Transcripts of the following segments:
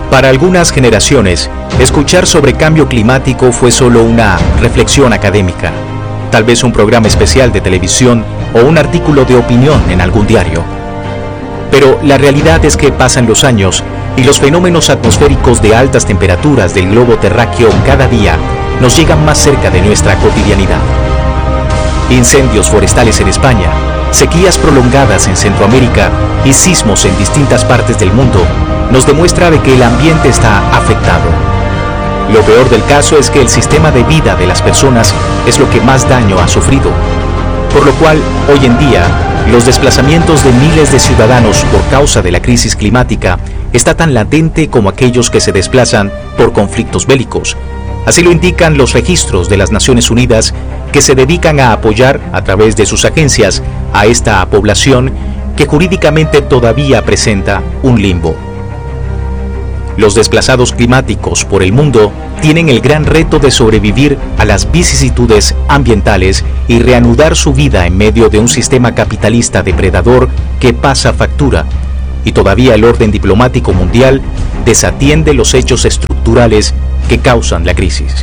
Para algunas generaciones, escuchar sobre cambio climático fue solo una reflexión académica, tal vez un programa especial de televisión o un artículo de opinión en algún diario. Pero la realidad es que pasan los años y los fenómenos atmosféricos de altas temperaturas del globo terráqueo cada día nos llegan más cerca de nuestra cotidianidad. Incendios forestales en España, sequías prolongadas en Centroamérica y sismos en distintas partes del mundo nos demuestra de que el ambiente está afectado. Lo peor del caso es que el sistema de vida de las personas es lo que más daño ha sufrido, por lo cual hoy en día los desplazamientos de miles de ciudadanos por causa de la crisis climática está tan latente como aquellos que se desplazan por conflictos bélicos. Así lo indican los registros de las Naciones Unidas, que se dedican a apoyar a través de sus agencias a esta población que jurídicamente todavía presenta un limbo. Los desplazados climáticos por el mundo tienen el gran reto de sobrevivir a las vicisitudes ambientales y reanudar su vida en medio de un sistema capitalista depredador que pasa factura, y todavía el orden diplomático mundial desatiende los hechos estructurales que causan la crisis.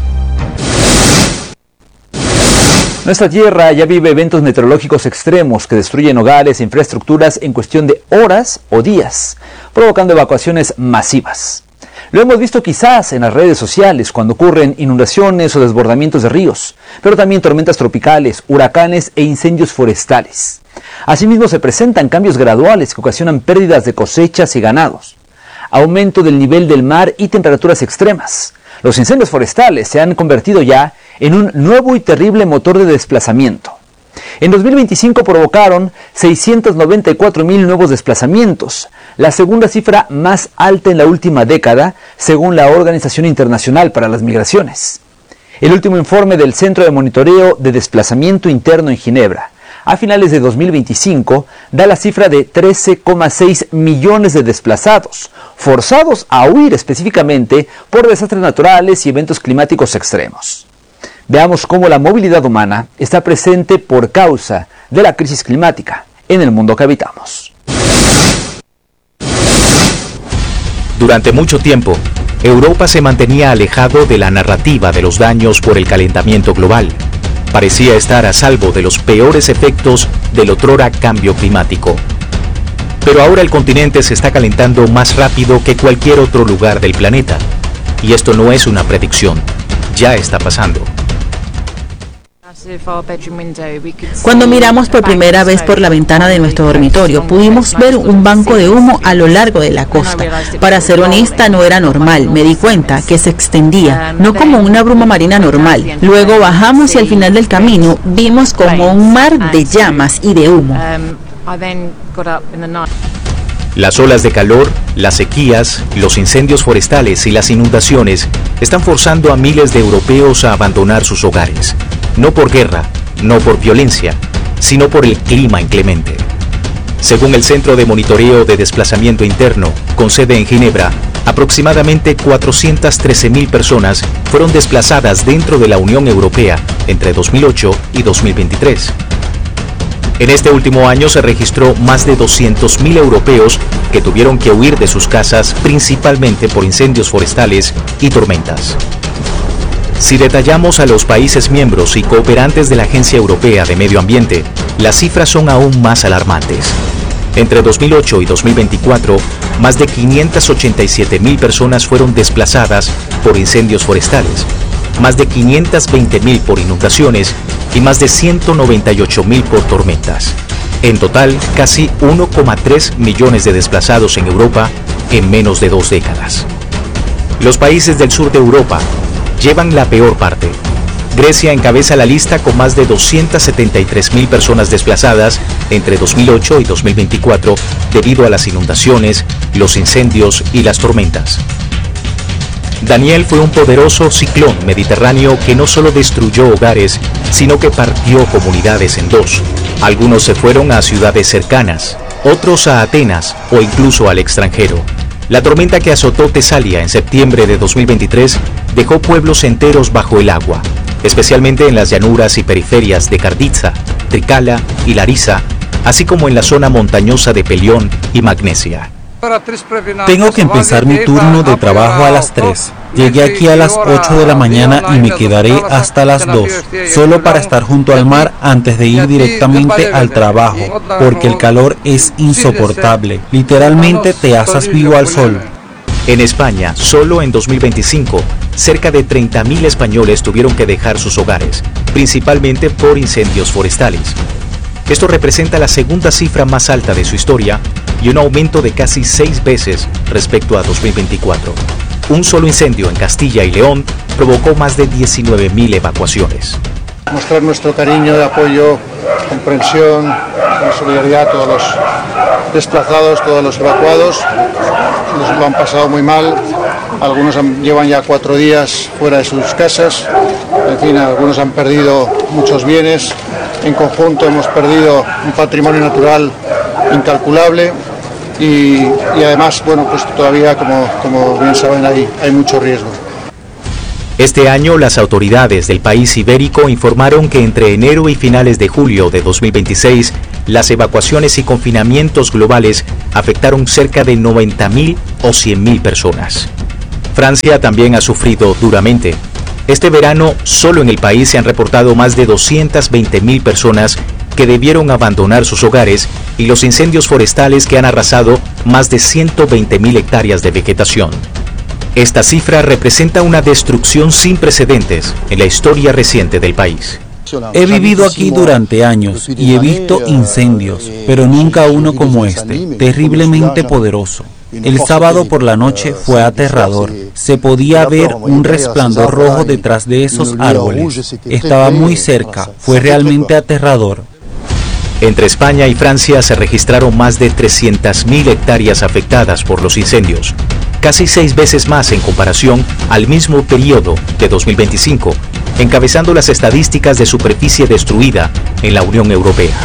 Nuestra Tierra ya vive eventos meteorológicos extremos que destruyen hogares e infraestructuras en cuestión de horas o días, provocando evacuaciones masivas. Lo hemos visto quizás en las redes sociales cuando ocurren inundaciones o desbordamientos de ríos, pero también tormentas tropicales, huracanes e incendios forestales. Asimismo, se presentan cambios graduales que ocasionan pérdidas de cosechas y ganados, aumento del nivel del mar y temperaturas extremas. Los incendios forestales se han convertido ya en un nuevo y terrible motor de desplazamiento. En 2025 provocaron 694,000 nuevos desplazamientos, la segunda cifra más alta en la última década, según la Organización Internacional para las Migraciones. El último informe del Centro de Monitoreo de Desplazamiento Interno en Ginebra, a finales de 2025, da la cifra de 13,6 millones de desplazados, forzados a huir específicamente por desastres naturales y eventos climáticos extremos. Veamos cómo la movilidad humana está presente por causa de la crisis climática en el mundo que habitamos. Durante mucho tiempo, Europa se mantenía alejado de la narrativa de los daños por el calentamiento global. Parecía estar a salvo de los peores efectos del otrora cambio climático. Pero ahora el continente se está calentando más rápido que cualquier otro lugar del planeta. Y esto no es una predicción, ya está pasando. Cuando miramos por primera vez por la ventana de nuestro dormitorio, pudimos ver un banco de humo a lo largo de la costa. Para ser honesta, no era normal. Me di cuenta que se extendía, no como una bruma marina normal. Luego bajamos y al final del camino vimos como un mar de llamas y de humo. Las olas de calor, las sequías, los incendios forestales y las inundaciones están forzando a miles de europeos a abandonar sus hogares. No por guerra, no por violencia, sino por el clima inclemente. Según el Centro de Monitoreo de Desplazamiento Interno, con sede en Ginebra, aproximadamente 413,000 personas fueron desplazadas dentro de la Unión Europea entre 2008 y 2023. En este último año se registró más de 200,000 europeos que tuvieron que huir de sus casas principalmente por incendios forestales y tormentas. Si detallamos a los países miembros y cooperantes de la Agencia Europea de Medio Ambiente, las cifras son aún más alarmantes. Entre 2008 y 2024, más de 587,000 personas fueron desplazadas por incendios forestales, más de 520,000 por inundaciones y más de 198,000 por tormentas. En total, casi 1,3 millones de desplazados en Europa en menos de 2 décadas. Los países del sur de Europa llevan la peor parte. Grecia encabeza la lista con más de 273,000 personas desplazadas entre 2008 y 2024 debido a las inundaciones, los incendios y las tormentas. Daniel fue un poderoso ciclón mediterráneo que no solo destruyó hogares, sino que partió comunidades en dos. Algunos se fueron a ciudades cercanas, otros a Atenas o incluso al extranjero. La tormenta que azotó Tesalia en septiembre de 2023 dejó pueblos enteros bajo el agua, especialmente en las llanuras y periferias de Karditsa, Trikala y Larisa, así como en la zona montañosa de Pelión y Magnesia. Tengo que empezar mi turno de trabajo a las 3. Llegué aquí a las 8 de la mañana y me quedaré hasta las 2, solo para estar junto al mar antes de ir directamente al trabajo, porque el calor es insoportable. Literalmente te asas vivo al sol. En España, solo en 2025, cerca de 30.000 españoles tuvieron que dejar sus hogares, principalmente por incendios forestales. Esto representa la segunda cifra más alta de su historia y un aumento de casi 6 veces respecto a 2024. Un solo incendio en Castilla y León provocó más de 19.000 evacuaciones. Mostrar nuestro cariño, apoyo, comprensión, solidaridad a todos los desplazados, todos los evacuados. Lo han pasado muy mal, algunos llevan ya 4 días fuera de sus casas, en fin, algunos han perdido muchos bienes, en conjunto hemos perdido un patrimonio natural incalculable y además, bueno, pues todavía, como bien saben, hay mucho riesgo. Este año, las autoridades del país ibérico informaron que entre enero y finales de julio de 2026, las evacuaciones y confinamientos globales afectaron cerca de 90.000 o 100.000 personas. Francia también ha sufrido duramente. Este verano, solo en el país se han reportado más de 220.000 personas que debieron abandonar sus hogares y los incendios forestales que han arrasado más de 120.000 hectáreas de vegetación. Esta cifra representa una destrucción sin precedentes en la historia reciente del país. He vivido aquí durante años y he visto incendios, pero nunca uno como este, terriblemente poderoso. El sábado por la noche fue aterrador. Se podía ver un resplandor rojo detrás de esos árboles. Estaba muy cerca. Fue realmente aterrador. Entre España y Francia se registraron más de 300.000 hectáreas afectadas por los incendios, casi 6 veces más en comparación al mismo periodo de 2025, encabezando las estadísticas de superficie destruida en la Unión Europea.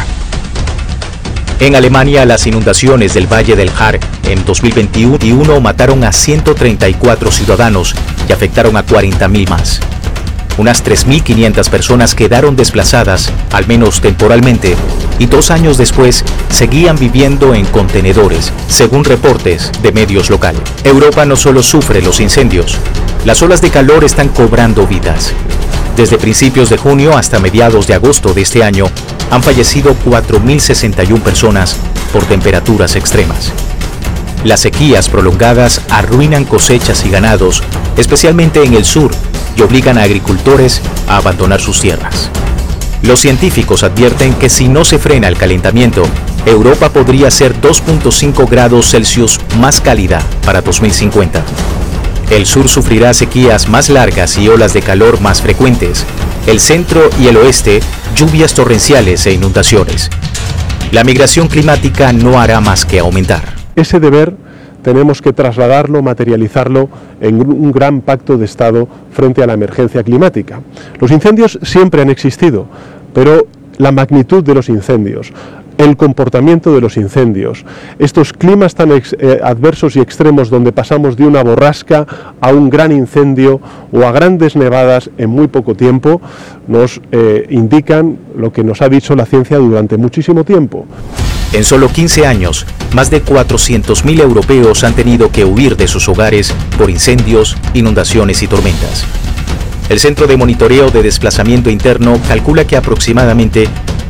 En Alemania, las inundaciones del Valle del Jar en 2021 mataron a 134 ciudadanos y afectaron a 40.000 más. Unas 3.500 personas quedaron desplazadas, al menos temporalmente, y 2 años después seguían viviendo en contenedores, según reportes de medios locales. Europa no solo sufre los incendios, las olas de calor están cobrando vidas. Desde principios de junio hasta mediados de agosto de este año, han fallecido 4.061 personas por temperaturas extremas. Las sequías prolongadas arruinan cosechas y ganados, especialmente en el sur, y obligan a agricultores a abandonar sus tierras. Los científicos advierten que si no se frena el calentamiento, Europa podría ser 2.5 grados Celsius más cálida para 2050. El sur sufrirá sequías más largas y olas de calor más frecuentes. El centro y el oeste, lluvias torrenciales e inundaciones. La migración climática no hará más que aumentar. Ese deber tenemos que trasladarlo, materializarlo en un gran pacto de Estado frente a la emergencia climática. Los incendios siempre han existido, pero la magnitud de los incendios, el comportamiento de los incendios, estos climas tan adversos y extremos donde pasamos de una borrasca a un gran incendio o a grandes nevadas en muy poco tiempo, nos indican lo que nos ha dicho la ciencia durante muchísimo tiempo. En solo 15 años, más de 400.000 europeos han tenido que huir de sus hogares por incendios, inundaciones y tormentas. El Centro de Monitoreo de Desplazamiento Interno calcula que aproximadamente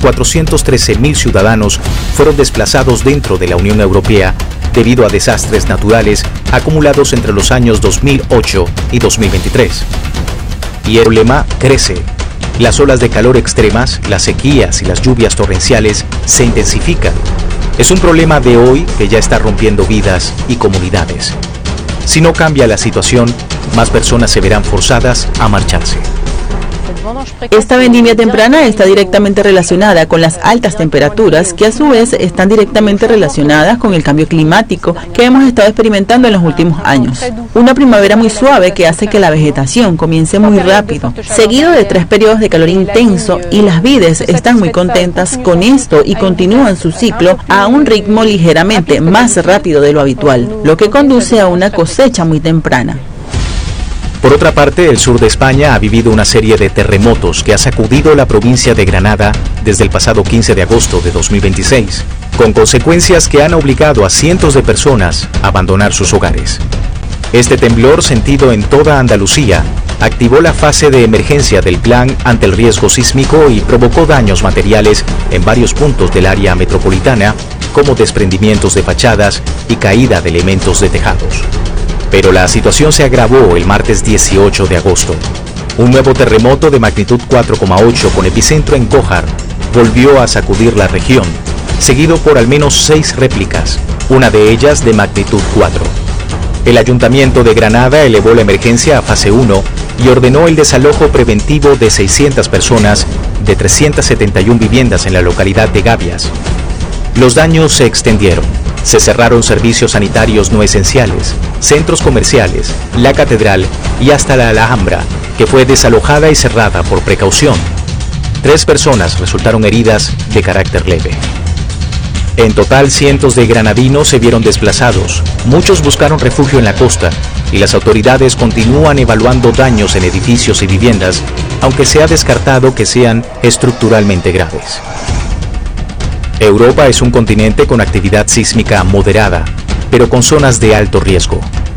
413.000 ciudadanos fueron desplazados dentro de la Unión Europea debido a desastres naturales acumulados entre los años 2008 y 2023. Y el problema crece. Las olas de calor extremas, las sequías y las lluvias torrenciales se intensifican. Es un problema de hoy que ya está rompiendo vidas y comunidades. Si no cambia la situación, más personas se verán forzadas a marcharse. Esta vendimia temprana está directamente relacionada con las altas temperaturas, que a su vez están directamente relacionadas con el cambio climático que hemos estado experimentando en los últimos años. Una primavera muy suave que hace que la vegetación comience muy rápido, seguido de 3 periodos de calor intenso, y las vides están muy contentas con esto y continúan su ciclo a un ritmo ligeramente más rápido de lo habitual, lo que conduce a una cosecha muy temprana. Por otra parte, el sur de España ha vivido una serie de terremotos que ha sacudido la provincia de Granada desde el pasado 15 de agosto de 2026. con consecuencias que han obligado a cientos de personas a abandonar sus hogares. Este temblor, sentido en toda Andalucía, activó la fase de emergencia del plan ante el riesgo sísmico y provocó daños materiales en varios puntos del área metropolitana, como desprendimientos de fachadas y caída de elementos de tejados. Pero la situación se agravó el martes 18 de agosto. Un nuevo terremoto de magnitud 4,8 con epicentro en Cójar volvió a sacudir la región, seguido por al menos 6 réplicas, una de ellas de magnitud 4. El Ayuntamiento de Granada elevó la emergencia a fase 1 y ordenó el desalojo preventivo de 600 personas de 371 viviendas en la localidad de Gavias. Los daños se extendieron. Se cerraron servicios sanitarios no esenciales, centros comerciales, la catedral y hasta la Alhambra, que fue desalojada y cerrada por precaución. 3 personas resultaron heridas de carácter leve. En total, cientos de granadinos se vieron desplazados, muchos buscaron refugio en la costa y las autoridades continúan evaluando daños en edificios y viviendas, aunque se ha descartado que sean estructuralmente graves. Europa es un continente con actividad sísmica moderada, pero con zonas de alto riesgo.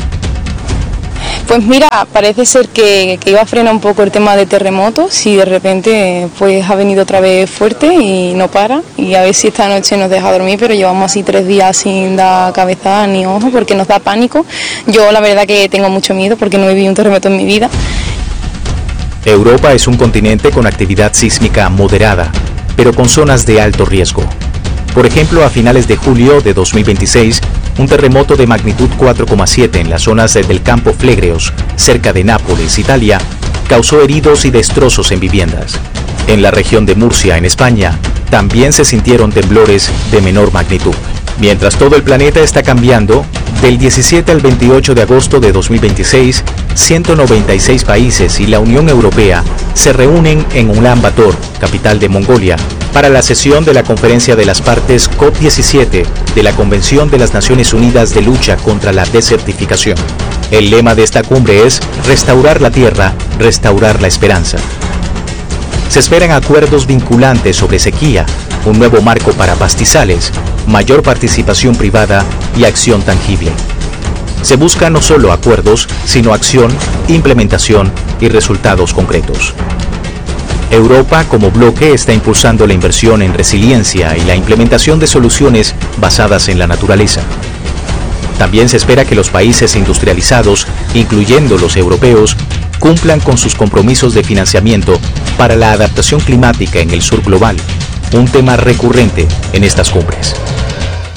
Pues mira, parece ser que iba a frenar un poco el tema de terremotos y de repente pues ha venido otra vez fuerte y no para. Y a ver si esta noche nos deja dormir, pero llevamos así 3 días sin dar cabeza ni ojo porque nos da pánico. Yo la verdad que tengo mucho miedo porque no he vivido un terremoto en mi vida. Europa es un continente con actividad sísmica moderada, pero con zonas de alto riesgo. Por ejemplo, a finales de julio de 2026, un terremoto de magnitud 4,7 en las zonas del campo Flegreos, cerca de Nápoles, Italia, causó heridos y destrozos en viviendas. En la región de Murcia, en España, también se sintieron temblores de menor magnitud. Mientras todo el planeta está cambiando, del 17 al 28 de agosto de 2026, 196 países y la Unión Europea se reúnen en Ulan Bator, capital de Mongolia, para la sesión de la Conferencia de las Partes COP17 de la Convención de las Naciones Unidas de Lucha contra la Desertificación. El lema de esta cumbre es Restaurar la Tierra, restaurar la esperanza. Se esperan acuerdos vinculantes sobre sequía, un nuevo marco para pastizales, mayor participación privada y acción tangible. Se busca no solo acuerdos, sino acción, implementación y resultados concretos. Europa como bloque está impulsando la inversión en resiliencia y la implementación de soluciones basadas en la naturaleza. También se espera que los países industrializados, incluyendo los europeos, cumplan con sus compromisos de financiamiento para la adaptación climática en el sur global, un tema recurrente en estas cumbres.